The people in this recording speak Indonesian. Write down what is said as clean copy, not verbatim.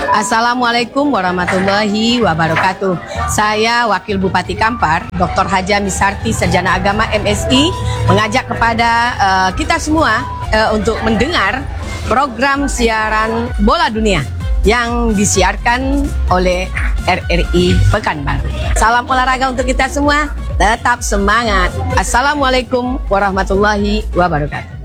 Assalamualaikum warahmatullahi wabarakatuh. Saya Wakil Bupati Kampar, Dr. Haja Misarti, Sarjana Agama MSI, mengajak kepada kita semua untuk mendengar program siaran Bola Dunia yang disiarkan oleh RRI Pekanbaru. Salam olahraga untuk kita semua, tetap semangat. Assalamualaikum warahmatullahi wabarakatuh.